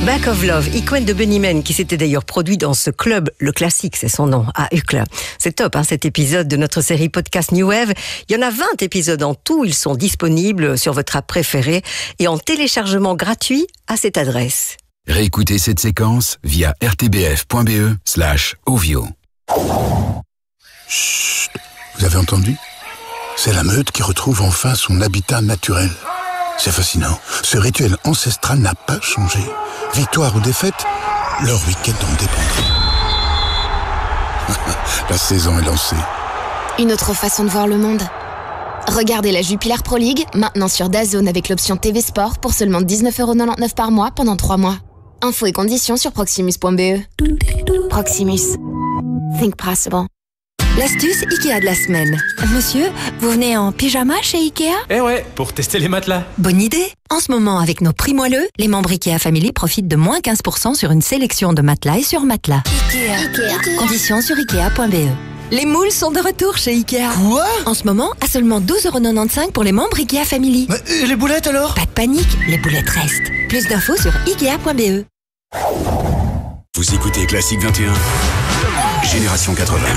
Back of Love, Equine de Bunnymen, qui s'était d'ailleurs produit dans ce club, le classique, c'est son nom, à Uccle. C'est top, cet épisode de notre série podcast New Wave. Il y en a 20 épisodes en tout, ils sont disponibles sur votre app préférée et en téléchargement gratuit à cette adresse. Réécoutez cette séquence via rtbf.be/ovio. Chut, vous avez entendu ? C'est la meute qui retrouve enfin son habitat naturel. C'est fascinant. Ce rituel ancestral n'a pas changé. Victoire ou défaite, leur week-end en dépendra. La saison est lancée. Une autre façon de voir le monde. Regardez la Jupiler Pro League, maintenant sur DAZN avec l'option TV Sport pour seulement 19,99€ par mois pendant 3 mois. Infos et conditions sur proximus.be. Proximus. Think possible. L'astuce Ikea de la semaine. Monsieur, vous venez en pyjama chez Ikea ? Eh ouais, pour tester les matelas. Bonne idée. En ce moment, avec nos prix moelleux, les membres Ikea Family profitent de moins 15% sur une sélection de matelas et sur matelas. Ikea. Conditions sur Ikea.be. Les moules sont de retour chez Ikea. Quoi ? En ce moment, à seulement 12,95€ pour les membres Ikea Family. Mais et les boulettes alors ? Pas de panique, les boulettes restent. Plus d'infos sur Ikea.be. Vous écoutez Classique 21, Génération 80.